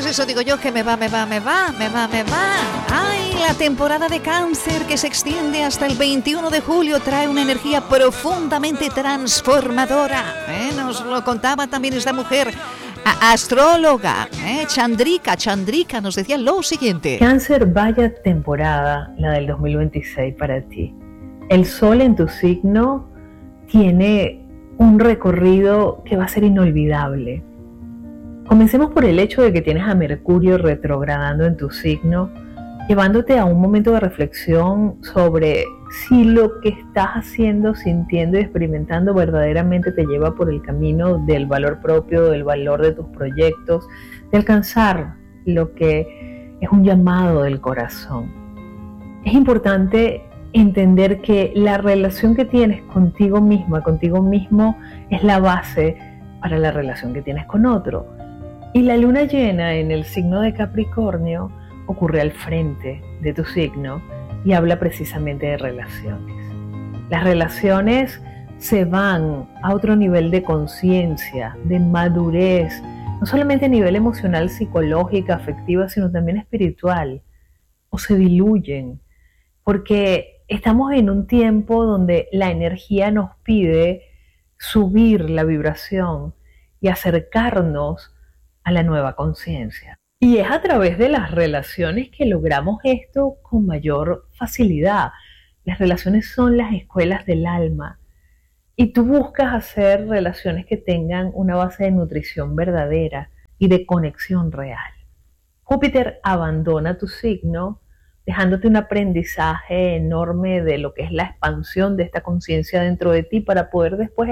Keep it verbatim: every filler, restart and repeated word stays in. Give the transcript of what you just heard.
eso digo yo, que me va, me va, me va, me va, me va. Ay, la temporada de Cáncer, que se extiende hasta el veintiuno de julio, trae una energía profundamente transformadora. ¿eh? Nos lo contaba también esta mujer a- astróloga, ¿eh? Chandrika, Chandrika nos decía lo siguiente. Cáncer, vaya temporada la del dos mil veintiséis para ti. El sol en tu signo tiene un recorrido que va a ser inolvidable. Comencemos por el hecho de que tienes a Mercurio retrogradando en tu signo, llevándote a un momento de reflexión sobre si lo que estás haciendo, sintiendo y experimentando verdaderamente te lleva por el camino del valor propio, del valor de tus proyectos, de alcanzar lo que es un llamado del corazón. Es importante entender que la relación que tienes contigo misma, contigo mismo, es la base para la relación que tienes con otro. Y la luna llena en el signo de Capricornio ocurre al frente de tu signo y habla precisamente de relaciones. Las relaciones se van a otro nivel de conciencia, de madurez, no solamente a nivel emocional, psicológica, afectiva, sino también espiritual, o se diluyen, porque estamos en un tiempo donde la energía nos pide subir la vibración y acercarnos a la nueva conciencia. Y es a través de las relaciones que logramos esto con mayor facilidad. Las relaciones son las escuelas del alma y tú buscas hacer relaciones que tengan una base de nutrición verdadera y de conexión real. Júpiter abandona tu signo, dejándote un aprendizaje enorme de lo que es la expansión de esta conciencia dentro de ti para poder después